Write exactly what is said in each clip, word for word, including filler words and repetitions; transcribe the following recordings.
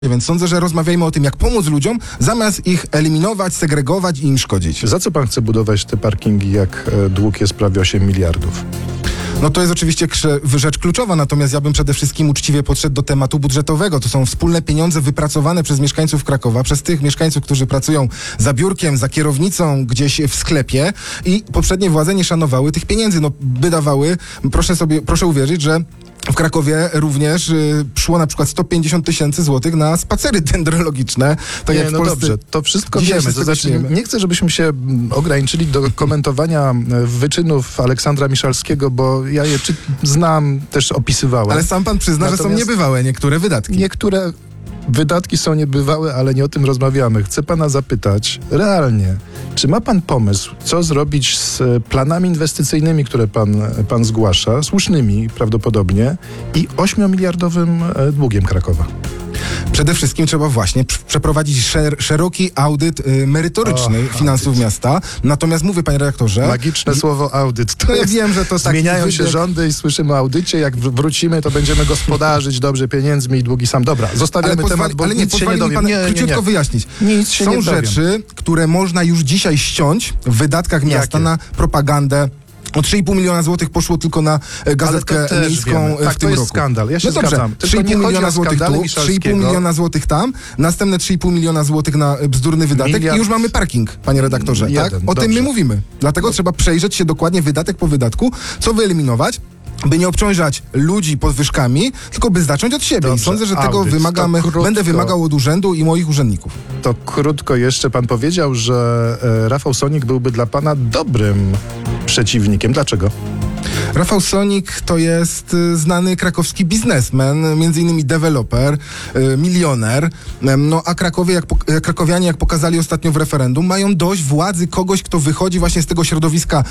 Więc sądzę, że rozmawiajmy o tym, jak pomóc ludziom, zamiast ich eliminować, segregować i im szkodzić. Za co pan chce budować te parkingi, jak dług jest prawie osiem miliardów? No to jest oczywiście rzecz kluczowa, natomiast ja bym przede wszystkim uczciwie podszedł do tematu budżetowego. To są wspólne pieniądze wypracowane przez mieszkańców Krakowa, przez tych mieszkańców, którzy pracują za biurkiem, za kierownicą, gdzieś w sklepie i poprzednie władze nie szanowały tych pieniędzy. No, wydawały, proszę sobie, proszę uwierzyć, że w Krakowie również y, szło na przykład sto pięćdziesiąt tysięcy złotych na spacery dendrologiczne. Tak nie, jak w no Polsce. dobrze, to wszystko Dzisiaj wiemy. się To znaczy, śmiejemy. nie chcę, żebyśmy się ograniczyli do komentowania wyczynów Aleksandra Miszalskiego, bo ja je czy, znam, też opisywałem. Ale sam pan przyzna, że są Natomiast niebywałe niektóre wydatki. Niektóre wydatki są niebywałe, ale nie o tym rozmawiamy. Chcę pana zapytać, realnie, czy ma pan pomysł, co zrobić z planami inwestycyjnymi, które pan, pan zgłasza, słusznymi prawdopodobnie, i ośmiomiliardowym długiem Krakowa? Przede wszystkim trzeba właśnie przeprowadzić szer szeroki audyt y, merytoryczny o, finansów audyt. miasta. Natomiast mówię, panie redaktorze... Magiczne słowo audyt. To No ja jest, wiem, że to tak zmieniają wybieg... się rządy i słyszymy o audycie. Jak wrócimy, to będziemy gospodarzyć dobrze pieniędzmi i długi sam. Dobra, zostawiamy ale temat, bo ale nie, nic się nie pozwoli mi dowiem. pan Nie, nie, króciutko nie. wyjaśnić. Nic się Są nie dowiem. rzeczy, które można już dzisiaj ściąć w wydatkach miasta Jakie? na propagandę. O trzy i pół miliona złotych poszło tylko na e, gazetkę Ale to też miejską wiemy. w Tak, tym to jest roku. skandal. Ja się no dobrze, zgadzam. Tylko trzy i pół nie chodzi miliona o złotych skandale tu, trzy i pół Miszalskiego. miliona złotych tam, następne trzy i pół miliona złotych na e, bzdurny wydatek Miliard. i już mamy parking, panie redaktorze. Jeden, tak? O tym dobrze. my mówimy. Dlatego trzeba przejrzeć się dokładnie wydatek po wydatku, co wyeliminować, by nie obciążać ludzi podwyżkami, tylko by zacząć od siebie. Dobrze, I sądzę, że tego audyt, wymagamy, to krótko. będę wymagał od urzędu i moich urzędników. To krótko jeszcze pan powiedział, że e, Rafał Sonik byłby dla pana dobrym przeciwnikiem. Dlaczego? Rafał Sonik to jest y, znany krakowski biznesmen, między innymi deweloper, y, milioner, y, no a Krakowie, jak, pok- jak krakowianie, jak pokazali ostatnio w referendum, mają dość władzy kogoś, kto wychodzi właśnie z tego środowiska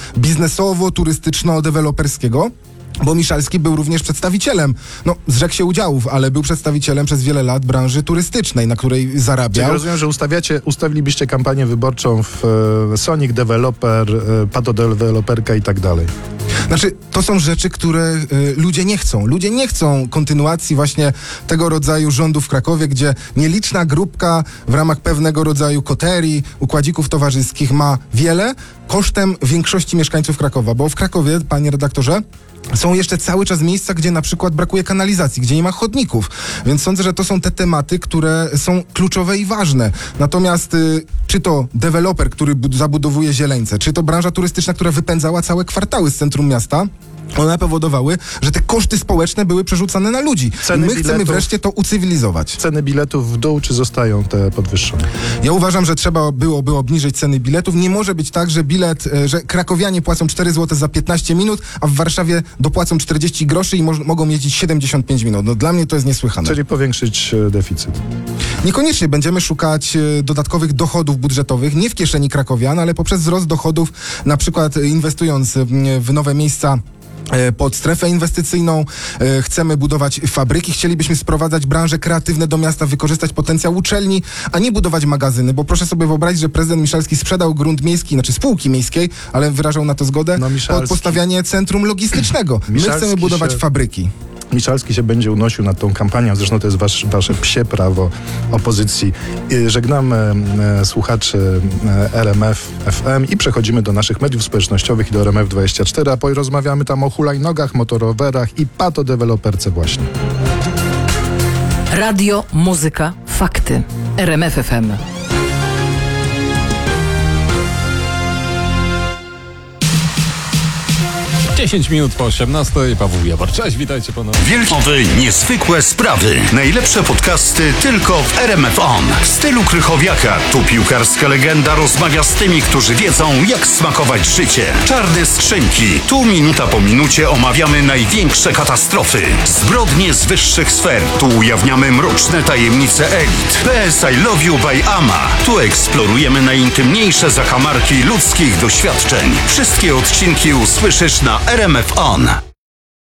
biznesowo-turystyczno-deweloperskiego. Bo Miszalski był również przedstawicielem, no zrzekł się udziałów, ale był przedstawicielem przez wiele lat branży turystycznej, na której zarabiał. Czyli rozumiem, że ustawiacie, ustawilibyście kampanię wyborczą w e, Sonic Developer, e, Patodeweloperka i tak dalej. Znaczy, to są rzeczy, które y, ludzie nie chcą. Ludzie nie chcą kontynuacji właśnie tego rodzaju rządu w Krakowie, gdzie nieliczna grupka w ramach pewnego rodzaju koterii, układzików towarzyskich ma wiele kosztem większości mieszkańców Krakowa. Bo w Krakowie, panie redaktorze, są jeszcze cały czas miejsca, gdzie na przykład brakuje kanalizacji, gdzie nie ma chodników. Więc sądzę, że to są te tematy, które są kluczowe i ważne. Natomiast y, czy to deweloper, który bud- zabudowuje zieleńce, czy to branża turystyczna, która wypędzała całe kwartały z centrum miasta, one powodowały, że te koszty społeczne były przerzucane na ludzi. Ceny I my chcemy biletów- wreszcie to ucywilizować. Ceny biletów w dół, czy zostają te podwyższone? Ja uważam, że trzeba byłoby obniżyć ceny biletów. Nie może być tak, że bilet, e, że krakowianie płacą cztery złote za piętnaście minut, a w Warszawie dopłacą czterdzieści groszy i moż- mogą jeździć siedemdziesiąt pięć minut. No dla mnie to jest niesłychane. Czyli powiększyć e, deficyt. Niekoniecznie będziemy szukać e, dodatkowych dochodów budżetowych, nie w kieszeni krakowian, ale poprzez wzrost dochodów, na przykład e, inwestując e, w nowe miejsca e, pod strefę inwestycyjną, e, chcemy budować fabryki, chcielibyśmy sprowadzać branże kreatywne do miasta, wykorzystać potencjał uczelni, a nie budować magazyny, bo proszę sobie wyobrazić, że prezydent Miszalski sprzedał grunt miejski, znaczy spółki miejskiej, ale wyrażał na to zgodę, No, Miszalski. pod postawienie centrum logistycznego. My Miszalski chcemy budować się- fabryki. Miszalski się będzie unosił nad tą kampanią, zresztą to jest wasz, wasze psie prawo opozycji. I żegnamy e, słuchaczy e, R M F F M i przechodzimy do naszych mediów społecznościowych i do R M F dwadzieścia cztery, a porozmawiamy tam o hulajnogach, motorowerach i patodeweloperce właśnie. Radio, muzyka, fakty. R M F F M. dziesięć minut po osiemnastej. Paweł Jawor. Cześć, witajcie ponownie. Wielkowy, niezwykłe sprawy. Najlepsze podcasty tylko w R M F On. W stylu Krychowiaka. Tu piłkarska legenda rozmawia z tymi, którzy wiedzą, jak smakować życie. Czarne skrzynki. Tu minuta po minucie omawiamy największe katastrofy. Zbrodnie z wyższych sfer. Tu ujawniamy mroczne tajemnice elit. P S I Love You by Ama. Tu eksplorujemy najintymniejsze zakamarki ludzkich doświadczeń. Wszystkie odcinki usłyszysz na R M F On.